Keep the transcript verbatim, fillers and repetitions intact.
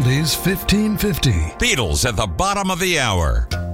Oldies fifteen fifty. Beatles at the bottom of the hour.